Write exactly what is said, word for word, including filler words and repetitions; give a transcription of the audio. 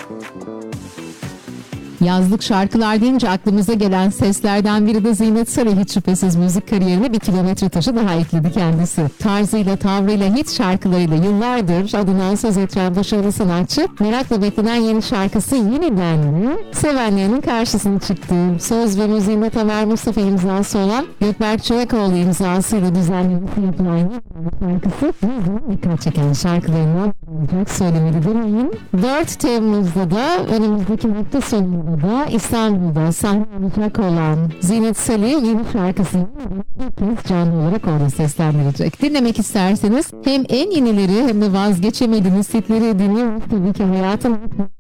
Yazlık şarkılar deyince aklımıza gelen seslerden biri de Zinet Salih. Hiç şüphesiz müzik kariyerine bir kilometre taşı daha ekledi kendisi. Tarzıyla, tavrıyla, hit şarkılarıyla yıllardır adından söz ettiren başarılı sanatçı, merakla beklenen yeni şarkısı yeniden sevenlerinin karşısına çıktı. Söz ve müziğinde Tamer Mustafa imzası olan Gökberk Çolakoğlu imzasıyla düzenlemesi yapılan yeni şarkısı dikkat çeken şarkılarından olacak söylemeli demeyin. dört Temmuz'da da önümüzdeki hafta sonunda da İstanbul'da sahne alacak olan Zinet Salih yeni şarkısını ilk kez canlı olarak orada seslendirecek. Dinlemek isterseniz hem en yenileri hem de vazgeçemediğiniz hitleri dinliyoruz tabii ki hayatın